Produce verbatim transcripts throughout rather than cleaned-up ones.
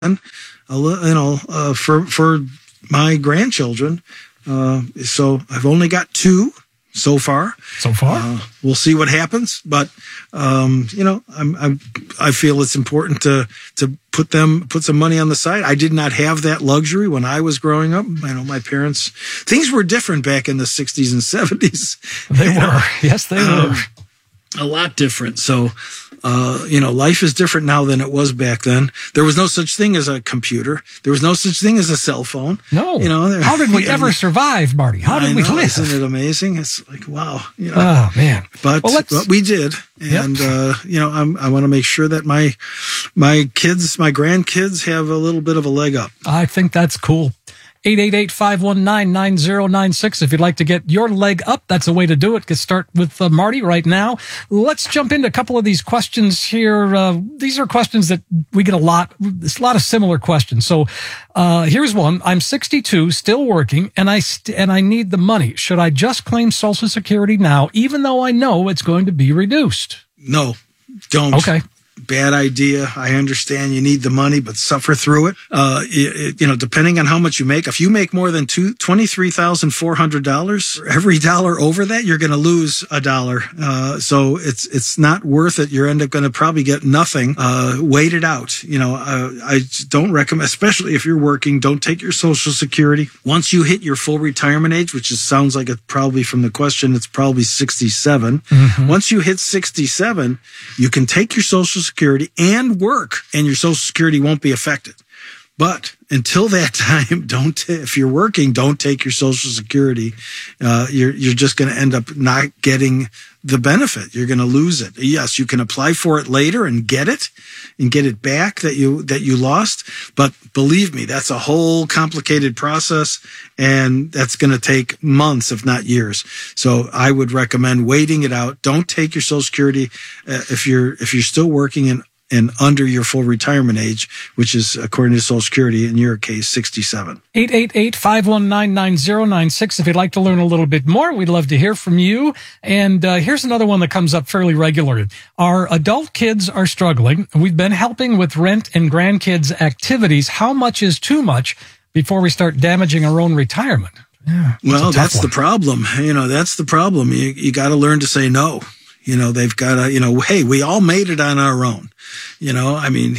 a li- you know, uh, for for my grandchildren. Uh, so I've only got two so far. So far, uh, we'll see what happens. But um, you know, I'm, I'm I feel it's important to to put them put some money on the side. I did not have that luxury when I was growing up. I know my parents. Things were different back in the sixties and seventies. They were. Yes, they were. Um, a lot different. So, uh, you know, life is different now than it was back then. There was no such thing as a computer. There was no such thing as a cell phone. No. You know, there, how did we ever survive, Marty? How did I we know, live? Isn't it amazing? It's like, wow. You know, oh, man. But, well, but we did. And, yep. uh, you know, I'm, I want to make sure that my, my kids, my grandkids have a little bit of a leg up. I think that's cool. eight eight eight, five one nine, nine zero nine six. If you'd like to get your leg up, that's a way to do it. Get start with uh, Marty right now. Let's jump into a couple of these questions here. Uh, these are questions that we get a lot. There's a lot of similar questions. So uh, here's one. I'm sixty-two, still working, and I st- and I need the money. Should I just claim Social Security now, even though I know it's going to be reduced? No, don't. Okay. Bad idea. I understand you need the money, but suffer through it. Uh, it, you know, depending on how much you make, if you make more than two, twenty-three thousand four hundred dollars, every dollar over that, you're going to lose a dollar. Uh, so it's, it's not worth it. You're end up going to probably get nothing. Uh, wait it out. You know, uh, I don't recommend, especially if you're working, don't take your Social Security. Once you hit your full retirement age, which is, sounds like it probably from the question, it's probably sixty-seven. Mm-hmm. Once you hit sixty-seven, you can take your Social Security and work, and your Social Security won't be affected. But until that time, don't t- if you're working, don't take your Social Security. Uh, you're you're just going to end up not getting the benefit. You're going to lose it. Yes, you can apply for it later and get it and get it back that you that you lost. But believe me, that's a whole complicated process, and that's going to take months, if not years. So I would recommend waiting it out. Don't take your Social Security uh, if you're if you're still working and and under your full retirement age, which is, according to Social Security, in your case, sixty-seven. eight eight eight, five one nine, nine zero nine six. If you'd like to learn a little bit more, we'd love to hear from you. And uh, here's another one that comes up fairly regularly. Our adult kids are struggling. We've been helping with rent and grandkids' activities. How much is too much before we start damaging our own retirement? Yeah, well, that's one. The problem. You know, that's the problem. You, you got to learn to say no. You know, they've got to, you know, hey, we all made it on our own. You know, I mean,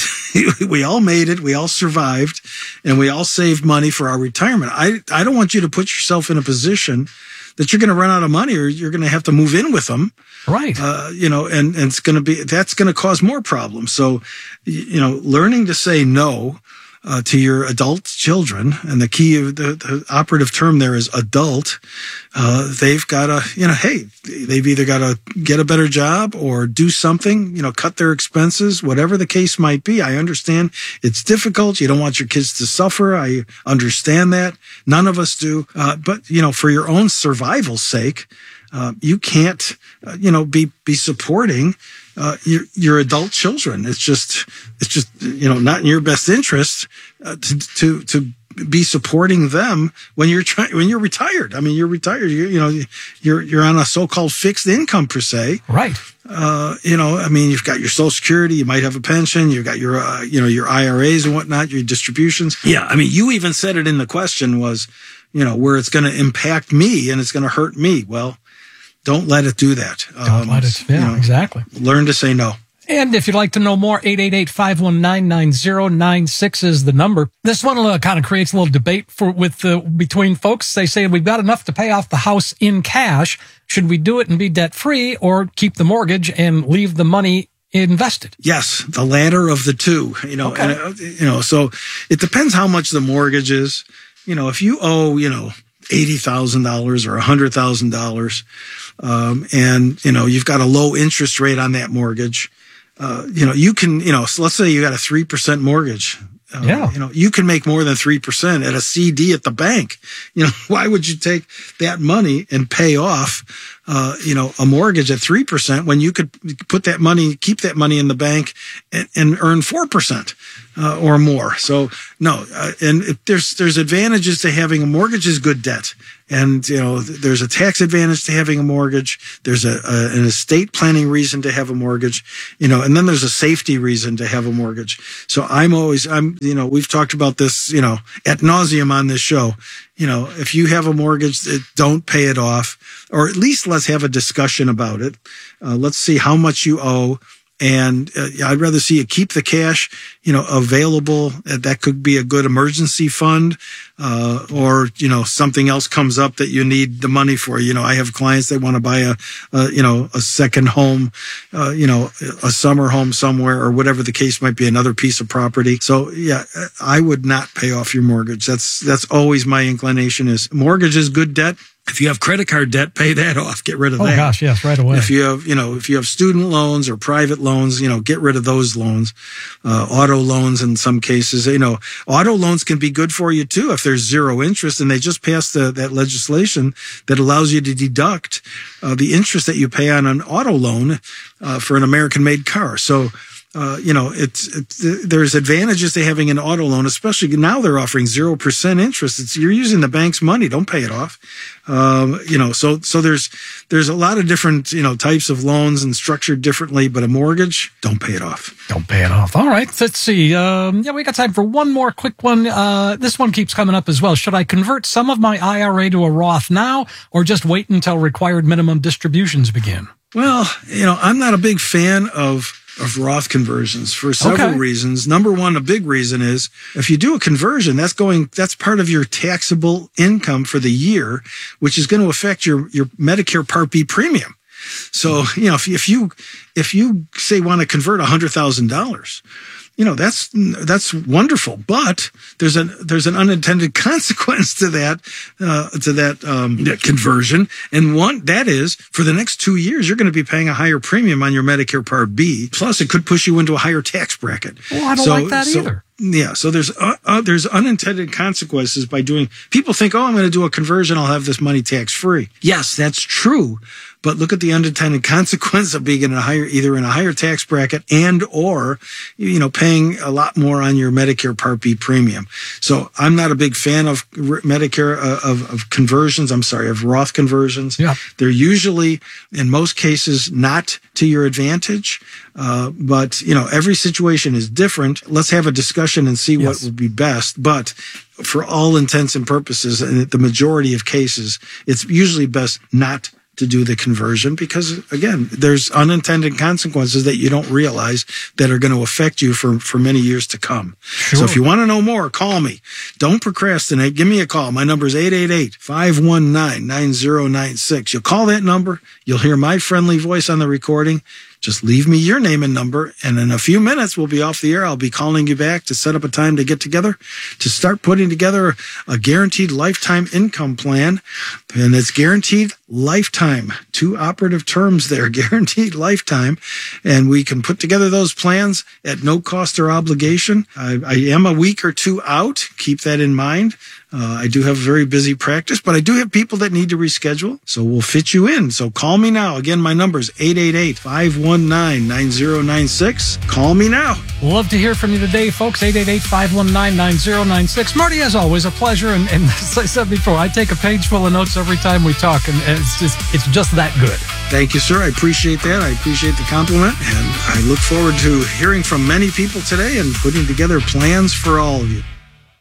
we all made it. We all survived, and we all saved money for our retirement. I, I don't want you to put yourself in a position that you're going to run out of money, or you're going to have to move in with them. Right. Uh, you know, and, and it's going to be, that's going to cause more problems. So, you know, learning to say no Uh, to your adult children, and the key of the, the operative term there is adult. Uh, they've got to, you know, hey, they've either got to get a better job or do something, you know, cut their expenses, whatever the case might be. I understand it's difficult. You don't want your kids to suffer. I understand that. None of us do. Uh, but, you know, for your own survival's sake, uh, you can't, uh, you know, be, be supporting Uh, your, your adult children. It's just, it's just, you know, not in your best interest uh, to, to, to be supporting them when you're trying, when you're retired. I mean, you're retired, you, you know, you're, you're on a so-called fixed income per se. Right. Uh, you know, I mean, you've got your Social Security, you might have a pension, you've got your, uh, you know, your I R As and whatnot, your distributions. Yeah. I mean, you even said it in the question was, you know, where it's going to impact me and it's going to hurt me. Well, don't let it do that. Don't um, let it. Yeah, you know, exactly. Learn to say no. And if you'd like to know more, eight eight eight, five one nine, nine zero nine six is the number. This one uh, kind of creates a little debate for with uh, between folks. They say we've got enough to pay off the house in cash. Should we do it and be debt free, or keep the mortgage and leave the money invested? Yes, the latter of the two. You know, okay. and uh, you know, so it depends how much the mortgage is. You know, if you owe, you know, eighty thousand dollars or one hundred thousand dollars, um, and, you know, you've got a low interest rate on that mortgage, uh, you know, you can, you know, so let's say you got a three percent mortgage. Uh, yeah. You know, you can make more than three percent at a C D at the bank. You know, why would you take that money and pay off uh, you know, a mortgage at three percent when you could put that money, keep that money in the bank and, and earn four percent uh, or more. So no, uh, and it, there's, there's advantages to having a mortgage is good debt. And, you know, there's a tax advantage to having a mortgage. There's a, a an estate planning reason to have a mortgage, you know, and then there's a safety reason to have a mortgage. So I'm always, I'm, you know, we've talked about this, you know, ad nauseum on this show. You know, if you have a mortgage, don't pay it off, or at least let's have a discussion about it. Uh, let's see how much you owe. And uh, I'd rather see you keep the cash, you know, available. That could be a good emergency fund, uh, or, you know, something else comes up that you need the money for. You know, I have clients that want to buy a, a, you know, a second home, uh, you know, a summer home somewhere or whatever the case might be, another piece of property. So yeah, I would not pay off your mortgage. That's, that's always my inclination is mortgage is good debt. If you have credit card debt, pay that off. Get rid of oh, that. Oh gosh, yes, right away. If you have, you know, if you have student loans or private loans, you know, get rid of those loans. Uh, auto loans in some cases, you know, auto loans can be good for you too if there's zero interest, and they just passed the, that legislation that allows you to deduct uh, the interest that you pay on an auto loan uh, for an American-made car. So. Uh, you know, it's, it's, there's advantages to having an auto loan, especially now they're offering zero percent interest. It's, you're using the bank's money. Don't pay it off. Um, you know, so, so there's, there's a lot of different, you know, types of loans and structured differently, but a mortgage, don't pay it off. Don't pay it off. All right. Let's see. Um, yeah, we got time for one more quick one. Uh, this one keeps coming up as well. Should I convert some of my I R A to a Roth now or just wait until required minimum distributions begin? Well, you know, I'm not a big fan of, of Roth conversions for several okay. reasons. Number one, a big reason is if you do a conversion, that's going, that's part of your taxable income for the year, which is going to affect your, your Medicare Part B premium. So, you know, if, if you, if you say want to convert a hundred thousand dollars, you know, that's, that's wonderful, but there's an, there's an unintended consequence to that, uh, to that, um, that conversion. And one, that is for the next two years, you're going to be paying a higher premium on your Medicare Part B. Plus it could push you into a higher tax bracket. Well, I don't so, like that so, either. Yeah. So there's, uh, uh, there's unintended consequences by doing, people think, oh, I'm going to do a conversion. I'll have this money tax free. Yes, that's true. But look at the unintended consequence of being in a higher, either in a higher tax bracket and or, you know, paying a lot more on your Medicare Part B premium. So I'm not a big fan of Medicare, uh, of, of conversions. I'm sorry, of Roth conversions. Yeah. They're usually, in most cases, not to your advantage. Uh, but, you know, every situation is different. Let's have a discussion and see yes. what would be best. But for all intents and purposes, and the majority of cases, it's usually best not to do the conversion because, again, there's unintended consequences that you don't realize that are going to affect you for, for many years to come. Sure. So if you want to know more, call me. Don't procrastinate. Give me a call. My number is eight eight eight, five one nine, nine zero nine six. You'll call that number. You'll hear my friendly voice on the recording. Just leave me your name and number, and in a few minutes, we'll be off the air. I'll be calling you back to set up a time to get together, to start putting together a guaranteed lifetime income plan. And it's guaranteed lifetime. Two operative terms there, guaranteed lifetime. And we can put together those plans at no cost or obligation. I, I am a week or two out. Keep that in mind. Uh, I do have a very busy practice, but I do have people that need to reschedule, so we'll fit you in. So call me now. Again, my number is eight eight eight, five one nine, nine zero nine six. Call me now. Love to hear from you today, folks. eight eight eight, five one nine, nine zero nine six. Marty, as always, a pleasure. And, and as I said before, I take a page full of notes every time we talk, and it's just, it's just that good. Thank you, sir. I appreciate that. I appreciate the compliment, and I look forward to hearing from many people today and putting together plans for all of you.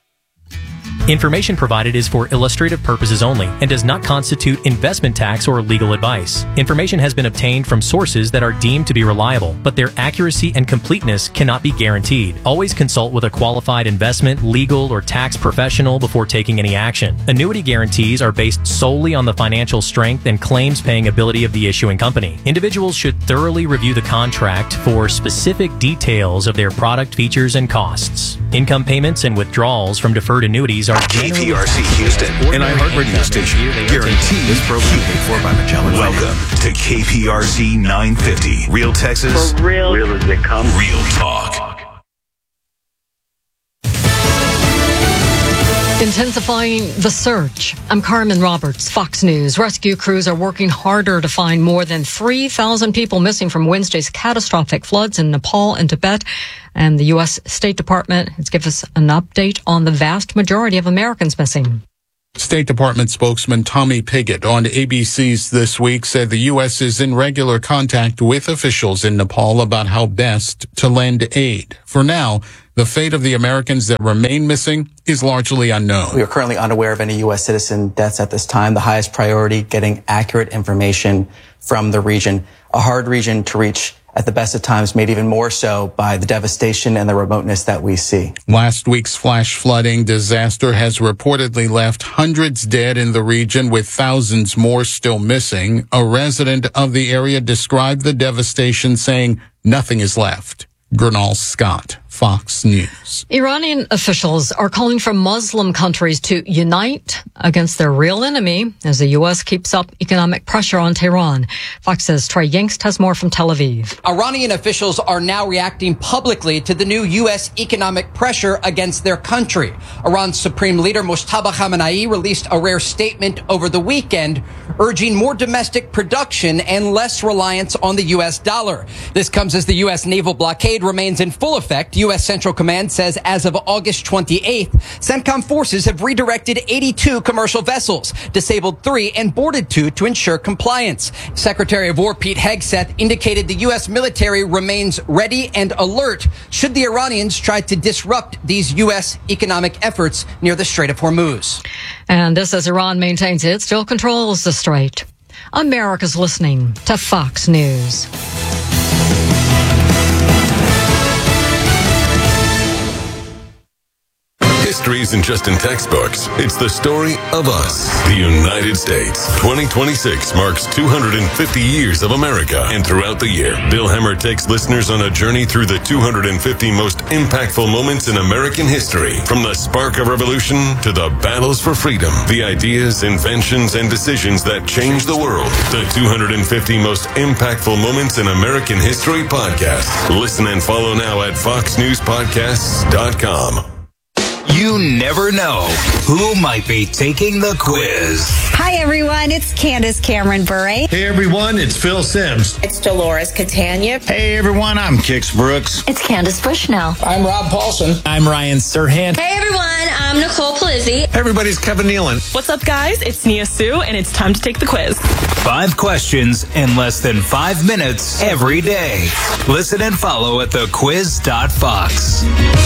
Information provided is for illustrative purposes only and does not constitute investment tax or legal advice. Information has been obtained from sources that are deemed to be reliable, but their accuracy and completeness cannot be guaranteed. Always consult with a qualified investment, legal, or tax professional before taking any action. Annuity guarantees are based solely on the financial strength and claims-paying ability of the issuing company. Individuals should thoroughly review the contract for specific details of their product features and costs. Income payments and withdrawals from deferred annuities are K P R C Houston, an iHeartRadio station, guaranteed this program paid for by Magellan. Welcome to K P R C nine fifty, Real Texas, for real, real as they come, real talk. Intensifying the search. I'm Carmen Roberts, Fox News. Rescue crews are working harder to find more than three thousand people missing from Wednesday's catastrophic floods in Nepal and Tibet. And the U S State Department has given us an update on the vast majority of Americans missing. State Department spokesman Tommy Pigott on A B C's This Week said the U S is in regular contact with officials in Nepal about how best to lend aid. For now, the fate of the Americans that remain missing is largely unknown. We are currently unaware of any U S citizen deaths at this time. The highest priority, getting accurate information from the region, a hard region to reach at the best of times, made even more so by the devastation and the remoteness that we see. Last week's flash flooding disaster has reportedly left hundreds dead in the region, with thousands more still missing. A resident of the area described the devastation, saying nothing is left. Gernal Scott, Fox News. Iranian officials are calling for Muslim countries to unite against their real enemy as the U S keeps up economic pressure on Tehran. Fox says Trey Yingst has more from Tel Aviv. Iranian officials are now reacting publicly to the new U S economic pressure against their country. Iran's Supreme Leader Mojtaba Khamenei released a rare statement over the weekend, urging more domestic production and less reliance on the U S dollar. This comes as the U S naval blockade remains in full effect. U S Central Command says as of August twenty-eighth, CENTCOM forces have redirected eighty-two commercial vessels, disabled three, and boarded two to ensure compliance. Secretary of War Pete Hegseth indicated the U S military remains ready and alert should the Iranians try to disrupt these U S economic efforts near the Strait of Hormuz. And this as Iran maintains it still controls the strait. America's listening to Fox News. History isn't just in textbooks. It's the story of us, the United States. twenty twenty-six marks two hundred fifty years of America. And throughout the year, Bill Hemmer takes listeners on a journey through the two hundred fifty most impactful moments in American history. From the spark of revolution to the battles for freedom, the ideas, inventions, and decisions that changed the world. The two hundred fifty most impactful moments in American history podcast. Listen and follow now at fox news podcasts dot com. You never know who might be taking the quiz. Hi, everyone. It's Candace Cameron Bure. Hey, everyone. It's Phil Sims. It's Dolores Catania. Hey, everyone. I'm Kix Brooks. It's Candace Bushnell. I'm Rob Paulson. I'm Ryan Serhant. Hey, everyone. I'm Nicole Palizzi. Hey, everybody. It's Kevin Nealon. What's up, guys? It's Nia Sue, and it's time to take the quiz. Five questions in less than five minutes every day. Listen and follow at the quiz dot fox.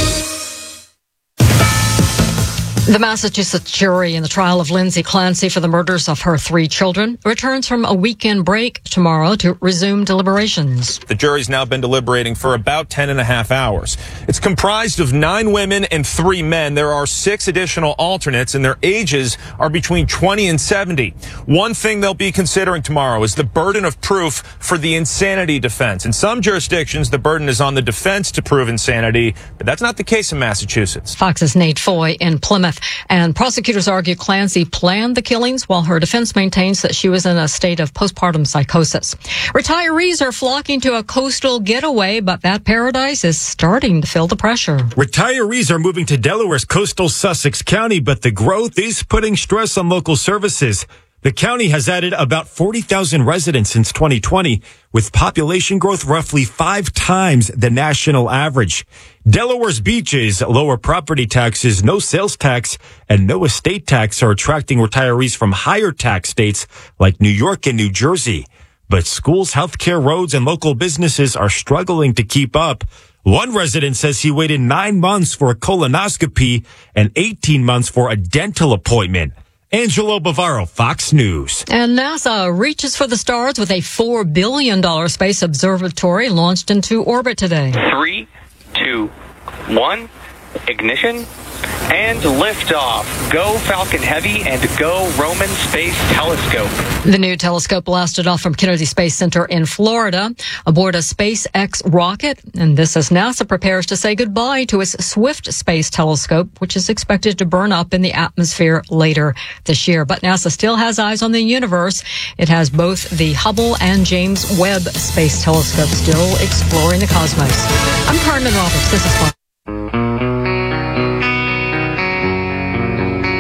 The Massachusetts jury in the trial of Lindsay Clancy for the murders of her three children returns from a weekend break tomorrow to resume deliberations. The jury's now been deliberating for about ten and a half hours. It's comprised of nine women and three men. There are six additional alternates, and their ages are between twenty and seventy. One thing they'll be considering tomorrow is the burden of proof for the insanity defense. In some jurisdictions, the burden is on the defense to prove insanity, but that's not the case in Massachusetts. Fox's Nate Foy in Plymouth. And prosecutors argue Clancy planned the killings while her defense maintains that she was in a state of postpartum psychosis. Retirees are flocking to a coastal getaway, but that paradise is starting to feel the pressure. Retirees are moving to Delaware's coastal Sussex County, but the growth is putting stress on local services. The county has added about forty thousand residents since twenty twenty, with population growth roughly five times the national average. Delaware's beaches, lower property taxes, no sales tax, and no estate tax are attracting retirees from higher tax states like New York and New Jersey. But schools, healthcare, roads, and local businesses are struggling to keep up. One resident says he waited nine months for a colonoscopy and eighteen months for a dental appointment. Angelo Bavaro, Fox News. And NASA reaches for the stars with a four billion dollars space observatory launched into orbit today. Three, two, one, ignition, and liftoff. Go Falcon Heavy and go Roman Space Telescope. The new telescope blasted off from Kennedy Space Center in Florida aboard a SpaceX rocket. And this as NASA prepares to say goodbye to its Swift Space Telescope, which is expected to burn up in the atmosphere later this year. But NASA still has eyes on the universe. It has both the Hubble and James Webb Space Telescopes still exploring the cosmos. I'm Carmen Roberts. This is Fox.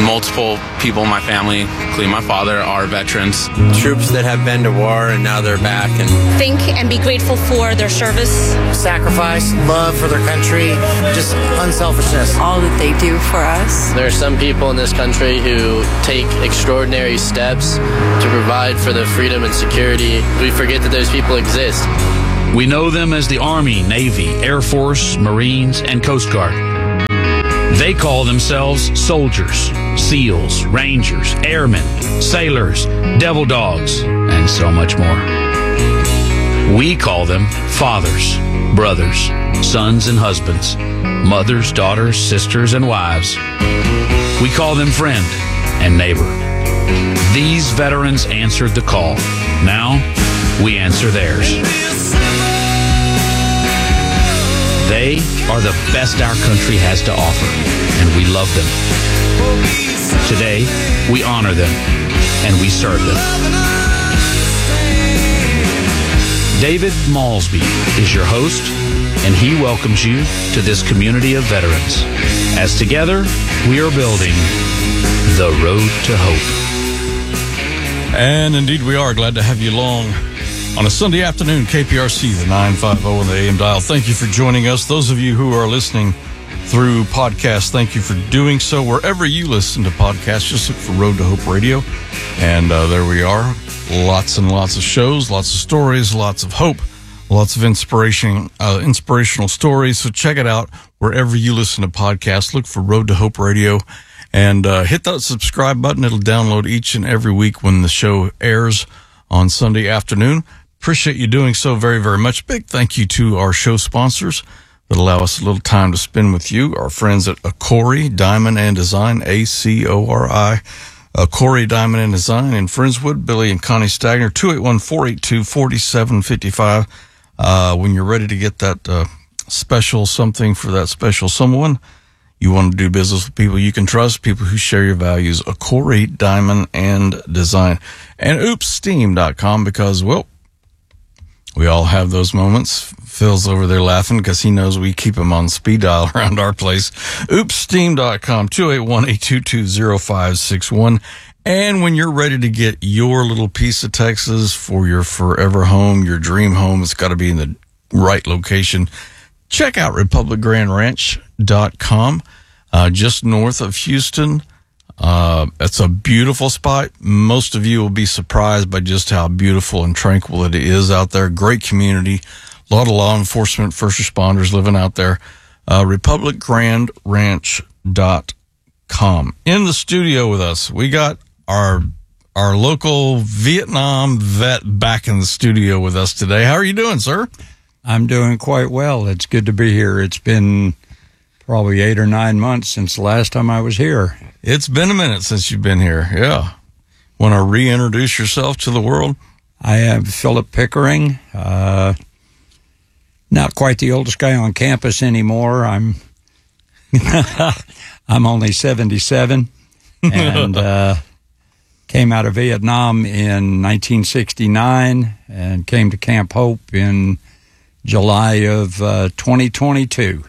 Multiple people in my family, including my father, are veterans. Troops that have been to war and now they're back. And think and be grateful for their service. Sacrifice, love for their country, just unselfishness. All that they do for us. There are some people in this country who take extraordinary steps to provide for the freedom and security. We forget that those people exist. We know them as the Army, Navy, Air Force, Marines, and Coast Guard. They call themselves soldiers, SEALs, Rangers, Airmen, Sailors, Devil Dogs, and so much more. We call them fathers, brothers, sons and husbands, mothers, daughters, sisters, and wives. We call them friend and neighbor. These veterans answered the call. Now, we answer theirs. They are the best our country has to offer, and we love them. Today, we honor them, and we serve them. David Malsby is your host, and he welcomes you to this community of veterans, as together, we are building the road to hope. And indeed we are. Glad to have you along on a Sunday afternoon, K P R C, the nine fifty on the A M dial. Thank you for joining us. Those of you who are listening through podcasts, thank you for doing so. Wherever you listen to podcasts, just look for Road to Hope Radio. And uh, there we are. Lots and lots of shows, lots of stories, lots of hope, lots of inspiration, uh, inspirational stories. So check it out wherever you listen to podcasts. Look for Road to Hope Radio and uh, hit that subscribe button. It'll download each and every week when the show airs on Sunday afternoon. Appreciate you doing so very, very much. Big thank you to our show sponsors that allow us a little time to spend with you. Our friends at Acori Diamond and Design, A C O R I, Acori Diamond and Design in Friendswood. Billy and Connie Stagner, two eight one, four eight two, four seven five five. Uh, when you're ready to get that uh, special something for that special someone, you want to do business with people you can trust, people who share your values. Acori Diamond and Design. And oops steam dot com, because, well, we all have those moments. Phil's over there laughing because he knows we keep him on speed dial around our place. oops steam dot com, two eight one, eight two two, zero five six one. And when you're ready to get your little piece of Texas for your forever home, your dream home, it's got to be in the right location. Check out republic grand ranch dot com, uh, just north of Houston. Uh, it's a beautiful spot. Most of you will be surprised by just how beautiful and tranquil it is out there. Great community. A lot of law enforcement, first responders living out there. Uh, republic grand ranch dot com. In the studio with us, we got our, our local Vietnam vet back in the studio with us today. How are you doing, sir? I'm doing quite well. It's good to be here. It's been probably eight or nine months since the last time I was here. It's been a minute since you've been here, yeah. Want to reintroduce yourself to the world? I am Philip Pickering, uh, not quite the oldest guy on campus anymore. I'm I'm only seventy-seven, and uh, came out of Vietnam in nineteen sixty-nine and came to Camp Hope in July of uh, twenty twenty-two.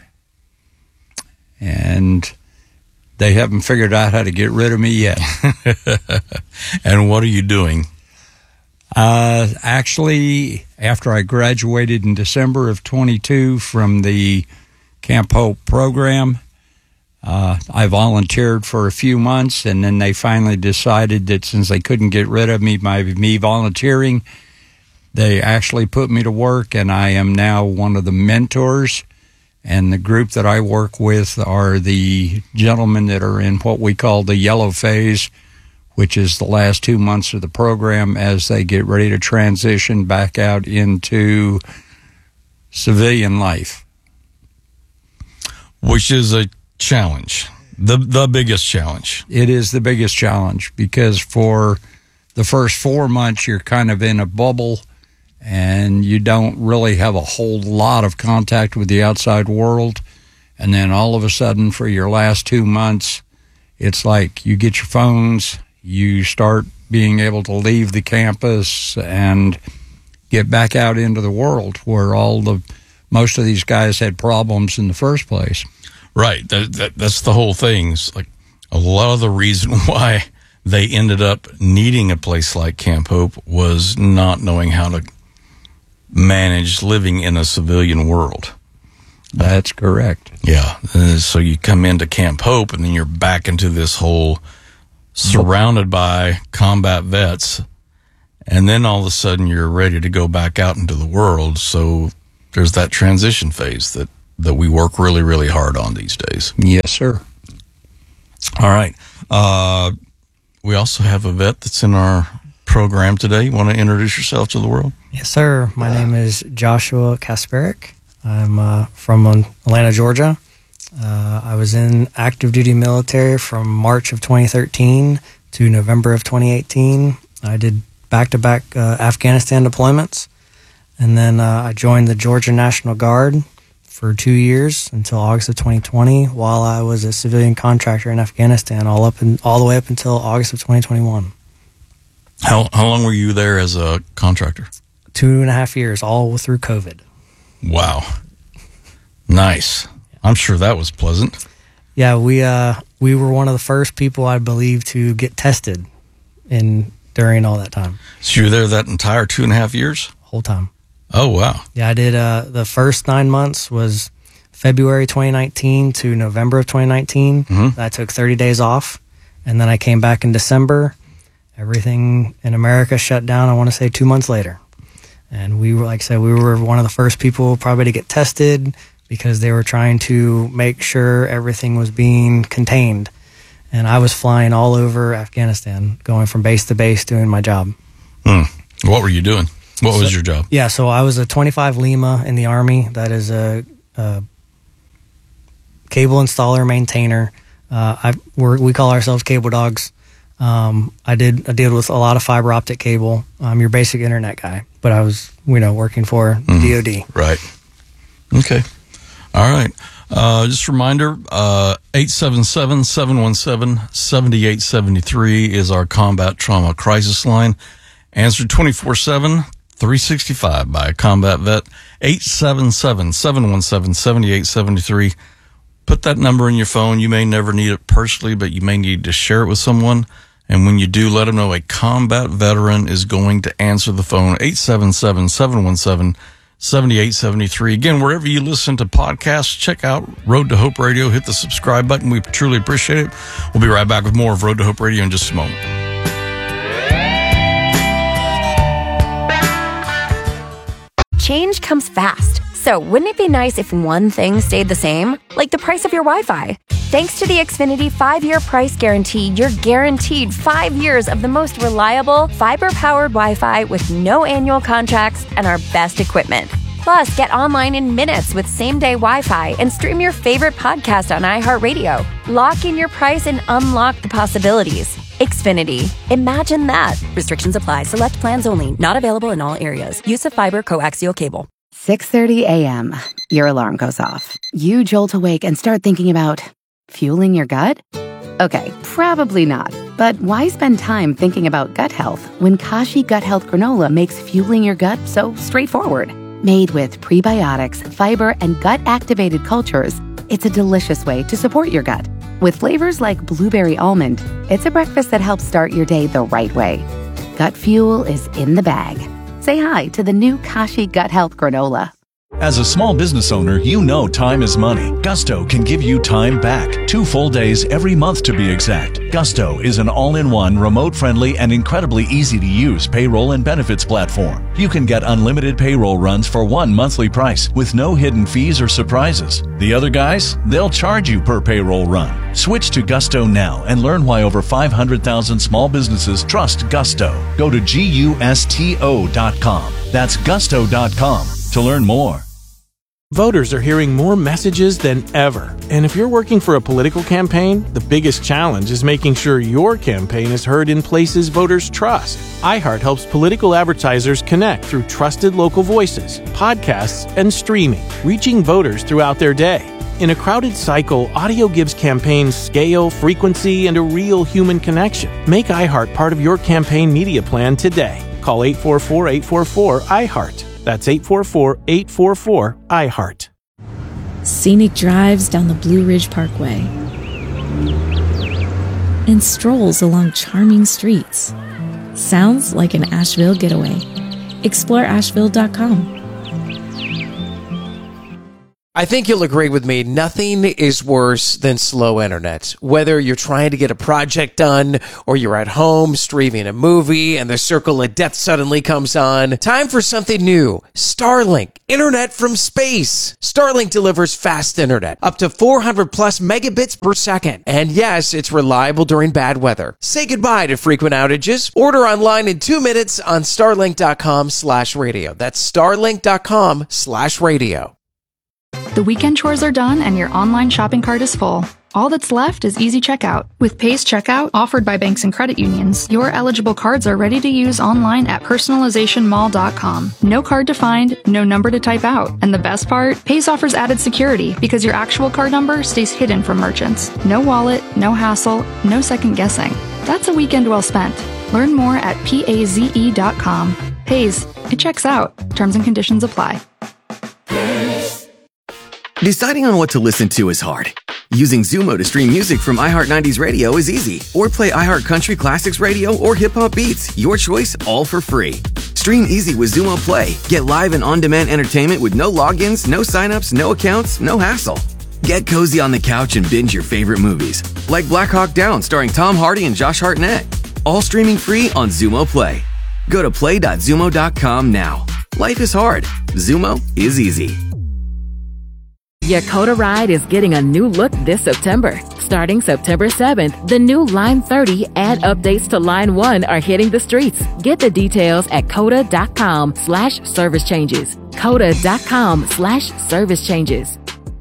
And they haven't figured out how to get rid of me yet. And what are you doing? Uh, actually, after I graduated in December of twenty-two from the Camp Hope program, uh, I volunteered for a few months, and then they finally decided that since they couldn't get rid of me by me volunteering, they actually put me to work, and I am now one of the mentors. And the group that I work with are the gentlemen that are in what we call the yellow phase, which is the last two months of the program as they get ready to transition back out into civilian life. Which is a challenge, the the biggest challenge. It is the biggest challenge because for the first four months, you're kind of in a bubble and you don't really have a whole lot of contact with the outside world. And then all of a sudden, for your last two months, it's like you get your phones, you start being able to leave the campus and get back out into the world where all the most of these guys had problems in the first place. Right. That, that, that's the whole thing. It's like a lot of the reason why they ended up needing a place like Camp Hope was not knowing how to manage living in a civilian world. That's correct. Yeah. Uh, so you come into Camp Hope and then you're back into this whole surrounded by combat vets. And then all of a sudden you're ready to go back out into the world. So there's that transition phase that, that we work really, really hard on these days. Yes, sir. All right. Uh, we also have a vet that's in our program today. You want to introduce yourself to the world? Yes, sir. My name is Joshua Kasperick. I'm uh, from Atlanta, Georgia. Uh, I was in active duty military from March of twenty thirteen to November of twenty eighteen. I did back-to-back uh, Afghanistan deployments. And then uh, I joined the Georgia National Guard for two years until August of twenty twenty, while I was a civilian contractor in Afghanistan, all up and all the way up until August of twenty twenty-one. How how long were you there as a contractor? Two and a half years, all through COVID. Wow. Nice. I'm sure that was pleasant. Yeah, we uh we were one of the first people, I believe, to get tested in during all that time. So you were there that entire two and a half years? Whole time. Oh, wow. Yeah, I did. Uh, the first nine months was February twenty nineteen to November of twenty nineteen. Mm-hmm. I took thirty days off, and then I came back in December. Everything in America shut down, I want to say, two months later. And we were, like I said, we were one of the first people probably to get tested because they were trying to make sure everything was being contained. And I was flying all over Afghanistan, going from base to base, doing my job. Mm. What were you doing? What so, was your job? Yeah, so I was a twenty-five Lima in the Army. That is a, a cable installer, maintainer. Uh, I we're, we call ourselves cable dogs. Um, I did I deal with a lot of fiber optic cable. I'm your basic internet guy, but I was you know working for mm. D O D. Right. Okay. All right. Uh, just a reminder, uh, eight seven seven, seven one seven, seven eight seven three is our combat trauma crisis line. Answered twenty-four seven, three sixty-five by a combat vet. eight seven seven, seven one seven, seven eight seven three. Put that number in your phone. You may never need it personally, but you may need to share it with someone. And when you do, let them know a combat veteran is going to answer the phone. eight seven seven, seven one seven, seven eight seven three. Again, wherever you listen to podcasts, check out Road to Hope Radio. Hit the subscribe button. We truly appreciate it. We'll be right back with more of Road to Hope Radio in just a moment. Change comes fast. So wouldn't it be nice if one thing stayed the same? Like the price of your Wi-Fi. Thanks to the Xfinity five-year price guarantee, you're guaranteed five years of the most reliable, fiber-powered Wi-Fi with no annual contracts and our best equipment. Plus, get online in minutes with same-day Wi-Fi and stream your favorite podcast on iHeartRadio. Lock in your price and unlock the possibilities. Xfinity. Imagine that. Restrictions apply. Select plans only. Not available in all areas. Use of fiber coaxial cable. six thirty a.m. Your alarm goes off. You jolt awake and start thinking about fueling your gut? Okay, probably not. But why spend time thinking about gut health when Kashi Gut Health Granola makes fueling your gut so straightforward? Made with prebiotics, fiber, and gut-activated cultures, it's a delicious way to support your gut. With flavors like blueberry almond, it's a breakfast that helps start your day the right way. Gut fuel is in the bag. Say hi to the new Kashi Gut Health Granola. As a small business owner, you know time is money. Gusto can give you time back. Two full days every month to be exact. Gusto is an all-in-one, remote-friendly, and incredibly easy-to-use payroll and benefits platform. You can get unlimited payroll runs for one monthly price with no hidden fees or surprises. The other guys, they'll charge you per payroll run. Switch to Gusto now and learn why over five hundred thousand small businesses trust Gusto. Go to gusto dot com. That's gusto dot com to learn more. Voters are hearing more messages than ever. And if you're working for a political campaign, the biggest challenge is making sure your campaign is heard in places voters trust. iHeart helps political advertisers connect through trusted local voices, podcasts, and streaming, reaching voters throughout their day. In a crowded cycle, audio gives campaigns scale, frequency, and a real human connection. Make iHeart part of your campaign media plan today. Call eight four four, eight four four, iHeart. That's eight four four, eight four four, iHeart. Scenic drives down the Blue Ridge Parkway. and strolls along charming streets. Sounds like an Asheville getaway. explore asheville dot com. I think you'll agree with me, nothing is worse than slow internet. Whether you're trying to get a project done or you're at home streaming a movie and the circle of death suddenly comes on, time for something new. Starlink, internet from space. Starlink delivers fast internet, up to four hundred plus megabits per second. And yes, it's reliable during bad weather. Say goodbye to frequent outages. Order online in two minutes on starlink.com slash radio. That's starlink.com slash radio. The weekend chores are done and your online shopping cart is full. All that's left is easy checkout. With Pace Checkout, offered by banks and credit unions, your eligible cards are ready to use online at personalization mall dot com. No card to find, no number to type out. And the best part? Pace offers added security because your actual card number stays hidden from merchants. No wallet, no hassle, no second guessing. That's a weekend well spent. Learn more at paze dot com. Paze, it checks out. Terms and conditions apply. Deciding on what to listen to is hard. Using Zumo to stream music from iHeart nineties Radio is easy. Or play iHeart Country Classics Radio or Hip Hop Beats. Your choice, all for free. Stream easy with Zumo Play. Get live and on-demand entertainment with no logins, no signups, no accounts, no hassle. Get cozy on the couch and binge your favorite movies. Like Black Hawk Down starring Tom Hardy and Josh Hartnett. All streaming free on Zumo Play. Go to play dot zumo dot com now. Life is hard. Zumo is easy. Yakota Ride is getting a new look this September. Starting September seventh, the new Line thirty and updates to Line one are hitting the streets. Get the details at coda dot com slash service changes. coda dot com slash service changes.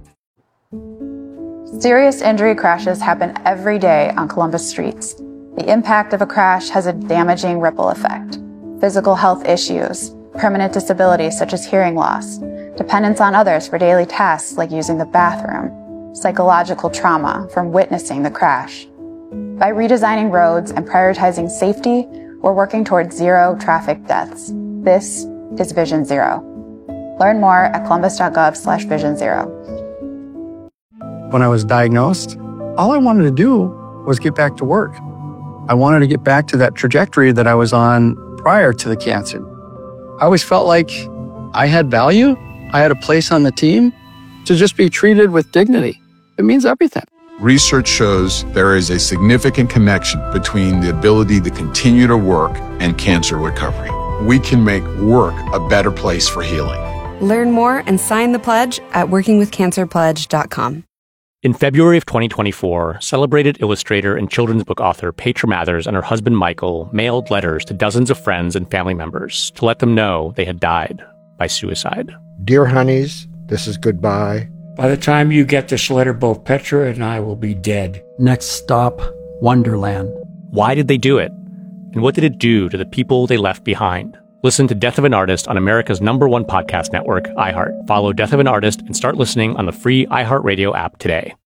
Serious injury crashes happen every day on Columbus streets. The impact of a crash has a damaging ripple effect. Physical health issues, permanent disabilities such as hearing loss, dependence on others for daily tasks like using the bathroom, psychological trauma from witnessing the crash. By redesigning roads and prioritizing safety, we're working towards zero traffic deaths. This is Vision Zero. Learn more at columbus dot gov slash vision zero. When I was diagnosed, all I wanted to do was get back to work. I wanted to get back to that trajectory that I was on prior to the cancer. I always felt like I had value. I had a place on the team. To just be treated with dignity, it means everything. Research shows there is a significant connection between the ability to continue to work and cancer recovery. We can make work a better place for healing. Learn more and sign the pledge at working with cancer pledge dot com. In February of twenty twenty-four, celebrated illustrator and children's book author Petra Mathers and her husband Michael mailed letters to dozens of friends and family members to let them know they had died by suicide. Dear honeys, this is goodbye. By the time you get this letter, both Petra and I will be dead. Next stop, Wonderland. Why did they do it? And what did it do to the people they left behind? Listen to Death of an Artist on America's number one podcast network, iHeart. Follow Death of an Artist and start listening on the free iHeartRadio app today.